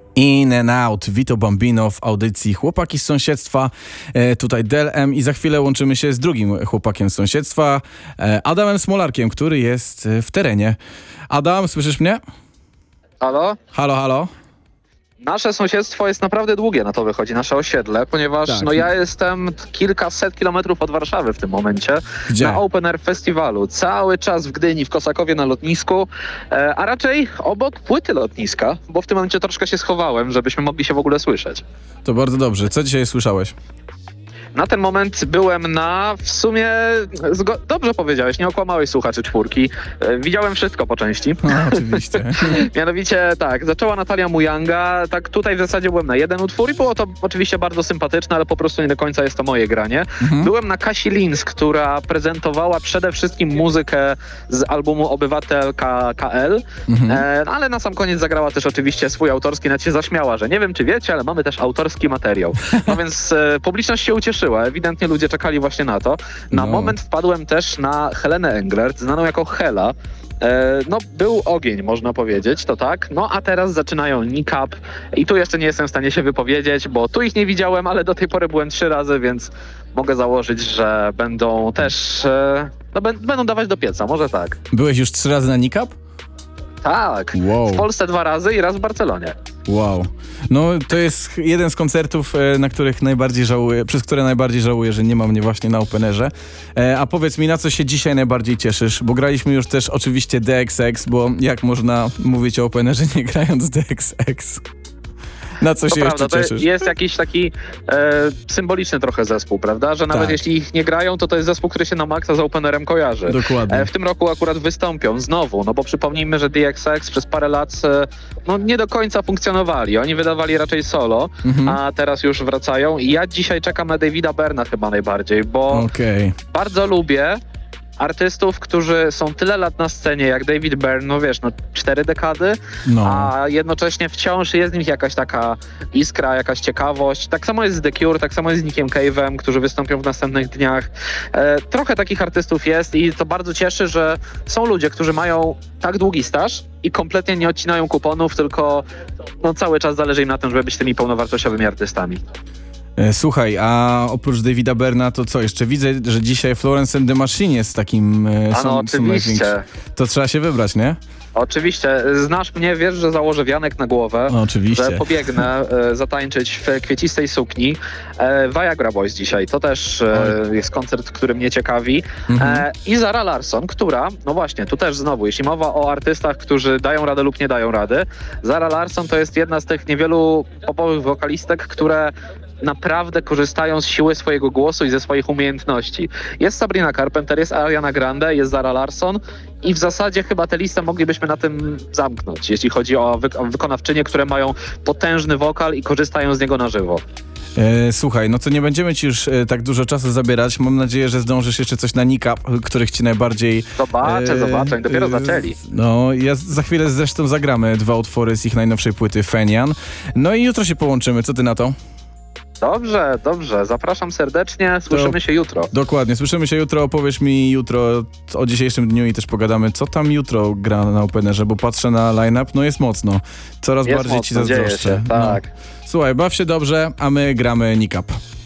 In and Out, Vito Bambino w audycji Chłopaki z sąsiedztwa, tutaj Del M i za chwilę łączymy się z drugim chłopakiem z sąsiedztwa, Adamem Smolarkiem, który jest w terenie. Adam, słyszysz mnie? Halo? Halo, halo? Nasze sąsiedztwo jest naprawdę długie, na to wychodzi, nasze osiedle, ponieważ Tak. ja jestem kilkaset kilometrów od Warszawy w tym momencie. Gdzie? Na Open Air Festiwalu. Cały czas w Gdyni, w Kosakowie na lotnisku, a raczej obok płyty lotniska, bo w tym momencie troszkę się schowałem, żebyśmy mogli się w ogóle słyszeć. To bardzo dobrze. Co dzisiaj słyszałeś? Na ten moment byłem w sumie, dobrze powiedziałeś, nie okłamałeś słuchaczy czwórki. Widziałem wszystko po części. No, oczywiście. Mianowicie tak, zaczęła Natalia Mujanga, tak tutaj w zasadzie byłem na jeden utwór i było to oczywiście bardzo sympatyczne, ale po prostu nie do końca jest to moje granie. Byłem na Kasi Linz, która prezentowała przede wszystkim muzykę z albumu Obywatel KL, ale na sam koniec zagrała też oczywiście swój autorski, nawet się zaśmiała, że nie wiem czy wiecie, ale mamy też autorski materiał. No więc publiczność się ucieszyła, ewidentnie ludzie czekali właśnie na to. Na moment wpadłem też na Helenę Englert, znaną jako Hela. No, był ogień, można powiedzieć, to tak. No, a teraz zaczynają Nick Up i tu jeszcze nie jestem w stanie się wypowiedzieć, bo tu ich nie widziałem, ale do tej pory byłem 3 razy, więc mogę założyć, że będą też, będą dawać do pieca, może tak. Byłeś już 3 razy na Nick Up? Tak, Wow. w Polsce 2 razy i raz w Barcelonie. Wow. No to jest jeden z koncertów, przez które najbardziej żałuję, że nie ma mnie właśnie na Openerze. A powiedz mi, na co się dzisiaj najbardziej cieszysz? Bo graliśmy już też oczywiście DXX, bo jak można mówić o Openerze nie grając DXX? Na co To się prawda, jeszcze cieszysz? to jest jakiś taki symboliczny trochę zespół, prawda? Że nawet Tak. jeśli ich nie grają, to jest zespół, który się na maksa z Openerem kojarzy. Dokładnie. W tym roku akurat wystąpią znowu, no bo przypomnijmy, że DXX przez parę lat nie do końca funkcjonowali. Oni wydawali raczej solo, a teraz już wracają. I ja dzisiaj czekam na Davida Byrna chyba najbardziej, bo Okej. bardzo lubię artystów, którzy są tyle lat na scenie jak David Byrne, 4 dekady, No. a jednocześnie wciąż jest w nich jakaś taka iskra, jakaś ciekawość. Tak samo jest z The Cure, tak samo jest z Nickiem Cave'em, którzy wystąpią w następnych dniach. Trochę takich artystów jest i to bardzo cieszy, że są ludzie, którzy mają tak długi staż i kompletnie nie odcinają kuponów, tylko cały czas zależy im na tym, żeby być tymi pełnowartościowymi artystami. Słuchaj, a oprócz Davida Byrna to co? Jeszcze widzę, że dzisiaj Florence and the Machine jest takim Oczywiście. To trzeba się wybrać, nie? Oczywiście. Znasz mnie, wiesz, że założę wianek na głowę, No, oczywiście. że pobiegnę zatańczyć w kwiecistej sukni. Viagra Boys dzisiaj, to też jest koncert, który mnie ciekawi. I Zara Larsson, która, no właśnie, tu też znowu, jeśli mowa o artystach, którzy dają radę lub nie dają rady, Zara Larsson to jest jedna z tych niewielu popowych wokalistek, które naprawdę korzystają z siły swojego głosu i ze swoich umiejętności. Jest Sabrina Carpenter, jest Ariana Grande, jest Zara Larsson i w zasadzie chyba tę listę moglibyśmy na tym zamknąć, jeśli chodzi o wykonawczynie, które mają potężny wokal i korzystają z niego na żywo. Słuchaj, no to nie będziemy ci już tak dużo czasu zabierać. Mam nadzieję, że zdążysz jeszcze coś na Nick Up, których ci najbardziej... Zobaczę, oni dopiero zaczęli. No, za chwilę zresztą zagramy 2 utwory z ich najnowszej płyty Fenian. No i jutro się połączymy, co ty na to? Dobrze. Zapraszam serdecznie. Słyszymy się jutro. Dokładnie. Słyszymy się jutro. Opowiesz mi jutro o dzisiejszym dniu i też pogadamy, co tam jutro gra na Openerze, bo patrzę na line-up, no jest mocno. Coraz bardziej ci zazdroszczę. Tak. No. Słuchaj, baw się dobrze, a my gramy Nick Up.